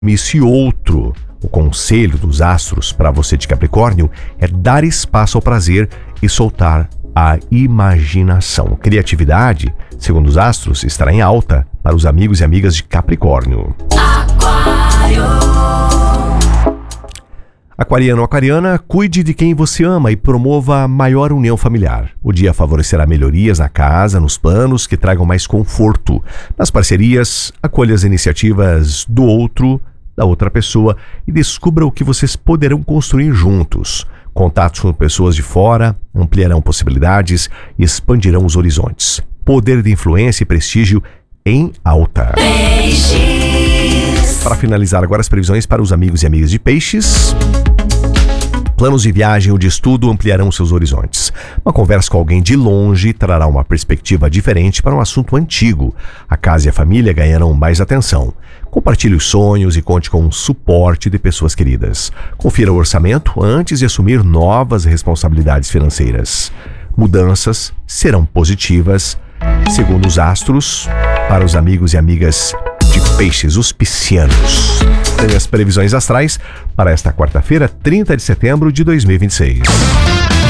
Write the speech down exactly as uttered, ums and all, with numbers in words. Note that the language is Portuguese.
Esse outro, o conselho dos astros para você de Capricórnio é dar espaço ao prazer e soltar a imaginação. Criatividade, segundo os astros, estará em alta para os amigos e amigas de Capricórnio. Aquário. Aquariano, aquariana, cuide de quem você ama e promova a maior união familiar. O dia favorecerá melhorias na casa, nos planos que tragam mais conforto. Nas parcerias, acolha as iniciativas do outro, da outra pessoa e descubra o que vocês poderão construir juntos. Contatos com pessoas de fora ampliarão possibilidades e expandirão os horizontes. Poder de influência e prestígio em alta. Peixes. Para finalizar agora as previsões para os amigos e amigas de Peixes. Planos de viagem ou de estudo ampliarão seus horizontes. Uma conversa com alguém de longe trará uma perspectiva diferente para um assunto antigo. A casa e a família ganharão mais atenção. Compartilhe os sonhos e conte com o suporte de pessoas queridas. Confira o orçamento antes de assumir novas responsabilidades financeiras. Mudanças serão positivas, segundo os astros, para os amigos e amigas de Peixes, os piscianos. Tem as previsões astrais para esta quarta-feira, trinta de setembro de dois mil e vinte e seis.